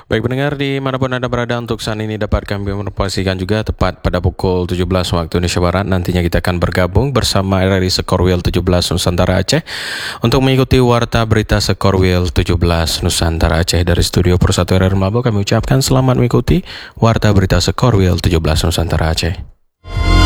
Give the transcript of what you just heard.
Baik pendengar dimanapun Anda berada, untuk saat ini dapat kami informasikan juga tepat pada pukul 17 waktu Indonesia Barat nantinya kita akan bergabung bersama RRI Sekorwil 17 Nusantara Aceh untuk mengikuti Warta Berita Sekorwil 17 Nusantara Aceh. Dari studio Persatu RRI Mabuk kami ucapkan selamat mengikuti Warta Berita Sekorwil 17 Nusantara Aceh.